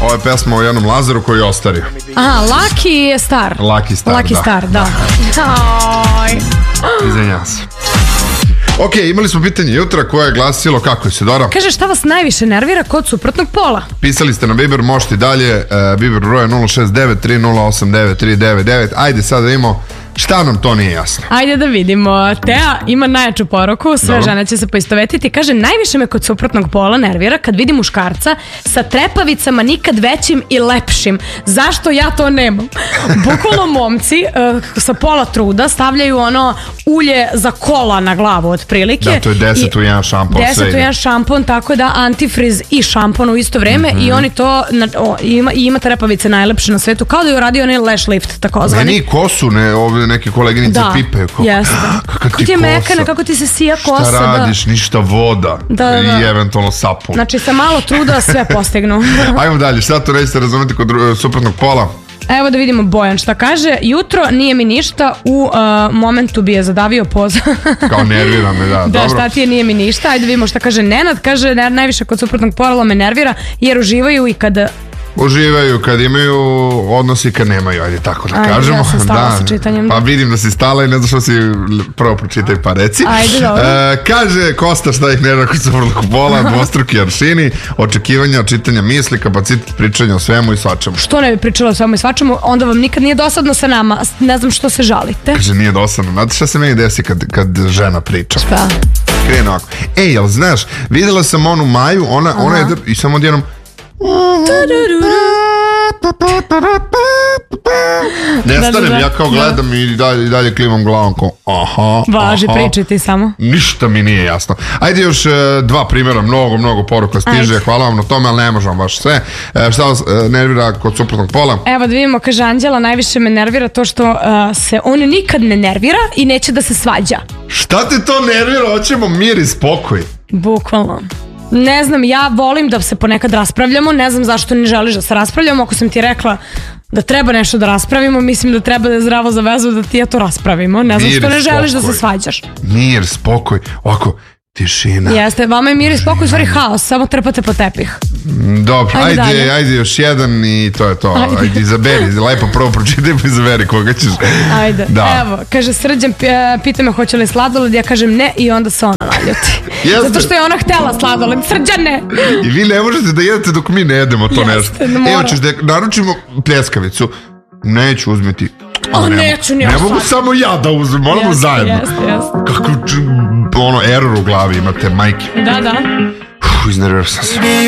Ovo je pesma o jednom Lazaru koji je ostario. Aha, Lucky Star. Lucky Star, da. Izvinjam se. Ok, imali smo pitanje jutra koje je glasilo kako je Isidora. Kaže, šta vas najviše nervira kod suprotnog pola? Pisali ste na Viber, možete i dalje. Viber broj je 069-3089-399. Ajde sad da imamo šta nam to nije jasno. Ajde da vidimo. Tea ima najjaču poruku, sve žene će se poistovetiti. Kaže, najviše me kod suprotnog pola nervira kad vidim muškarca sa trepavicama nikad većim i lepšim. Zašto ja to nemam? Bukvalno momci sa pola truda stavljaju ono ulje za kola na glavu otprilike. Da, to je 10 u jedan šampon. 10 u jedan šampon, tako da antifriz i šampon u isto vreme i oni to ima trepavice najlepše na svetu, kao da je uradio onaj lash lift takozvani. Meni kosu, ovdje neke koleginice pipaju. Jeste. Kako ti je mekana, kako ti se sija kosa. Šta radiš, ništa voda i eventualno sapun. Znači sa malo truda sve postignu. Ajmo dalje, šta to nećete razumeti kod suprotnog pola? Evo da vidimo Bojan šta kaže. Jutro nije mi ništa, u momentu bi je zadavio poza. Kao nervira me, da. Da, šta ti je nije mi ništa. Ajde da vidimo šta kaže Nenad. Kaže, najviše kod suprotnog pola me nervira jer uživaju i kada... Uživaju kad imaju odnos i kad nemaju, ajde tako da kažemo. Ja sam stala sa čitanjem. Pa vidim da si stala i ne znam što si prvo pročitaj pa reci. Ajde, dobro. Kaže Kosta šta ih nervira kod suprotnog pola, dvostruki aršini, očekivanja, čitanja misli, kapacitet pričanja o svemu i svačemu. Što ne bi pričala o svemu i svačemu, onda vam nikad nije dosadno sa nama, ne znam što se žalite. Kaže, nije dosadno. Znate šta se meni desi kad žena priča? Šta? Krene ovako. Ej, jel znaš, videla sam onu Maju, ona je i samo odjednom nestanem, ja kao gledam i dalje klimam glavom kao važi, pričaj ti samo. Ništa mi nije jasno. Ajde još dva primjera, mnogo poruka stiže. Hvala vam na tome, ali ne možemo baš sve. Šta vas nervira kod suprotnog pola? Evo da vidimo, kaže Anđela, najviše me nervira to što se on nikad ne nervira i neće da se svađa. Šta te to nervira? Hoćemo mir i spokoj. Bukvalno. Ne znam, ja volim da se ponekad raspravljamo, ne znam zašto ne želiš da se raspravljamo. Ako sam ti rekla da treba nešto da raspravimo, mislim da treba da je zdravo za vezu da ti ja to raspravimo. Ne znam što ne želiš da se svađaš. Mir, spokoj, ovako, tišina. Jeste, vama je mir i spokoj, u stvari haos, samo trpate po tepih. Dobro, ajde još jedan i to je to. Ajde, izaberi, lepo prvo pročitaj pa izaberi koga ćeš. Ajde, evo, kaže Srđan, pita me hoće li sladoled, ja kažem ne i onda se ona naljuti. Zato što je ona htela sladoled, Srđane! I vi ne možete da jedete dok mi ne jedemo to nešto. Evo ćeš da naručimo pljeskavicu, neću uzmeti. Ne mogu samo ja da uzmem, moramo zajedno. Kako error u glavi imate, majke. Da. Iznervio sam se.